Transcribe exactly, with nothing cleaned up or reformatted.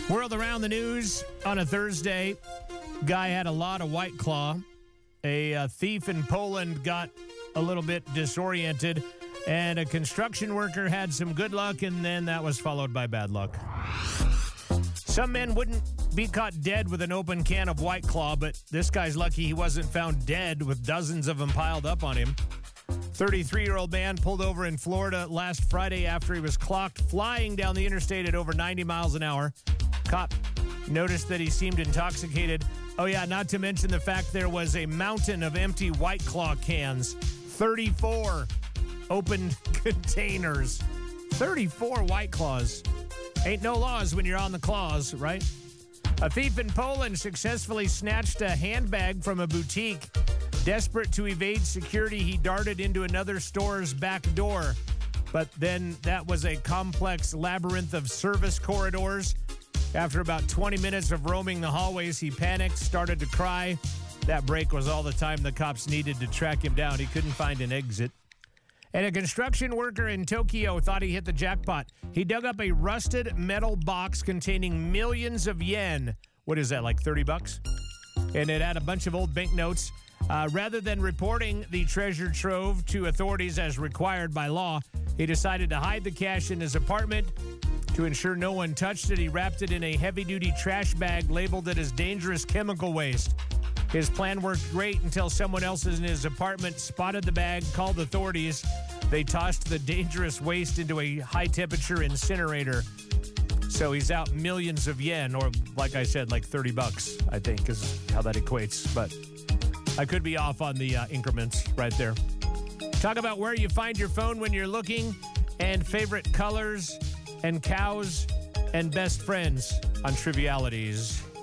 World around the news on a Thursday. Guy had a lot of White Claw. A uh, thief in Poland got a little bit disoriented. And a construction worker had some good luck, and then that was followed by bad luck. Some men wouldn't be caught dead with an open can of White Claw, but this guy's lucky he wasn't found dead with dozens of them piled up on him. thirty-three-year-old man pulled over in Florida last Friday after he was clocked flying down the interstate at over ninety miles an hour. Cop noticed that he seemed intoxicated. Oh, yeah, not to mention the fact there was a mountain of empty White Claw cans. thirty-four opened containers. thirty-four White Claws. Ain't no laws when you're on the claws, right? A thief in Poland successfully snatched a handbag from a boutique. Desperate to evade security, he darted into another store's back door. But then that was a complex labyrinth of service corridors. After about twenty minutes of roaming the hallways, he panicked, started to cry. That break was all the time the cops needed to track him down. He couldn't find an exit. And a construction worker in Tokyo thought he hit the jackpot. He dug up a rusted metal box containing millions of yen. What is that, like thirty bucks? And it had a bunch of old banknotes. Uh, rather than reporting the treasure trove to authorities as required by law, he decided to hide the cash in his apartment. To ensure no one touched it, he wrapped it in a heavy-duty trash bag, labeled it as dangerous chemical waste. His plan worked great until someone else in his apartment spotted the bag, called authorities. They tossed the dangerous waste into a high-temperature incinerator. So he's out millions of yen, or like I said, like thirty bucks, I think, is how that equates. But I could be off on the uh, increments right there. Talk about where you find your phone when you're looking, and favorite colors, and cows, and best friends on Trivialities.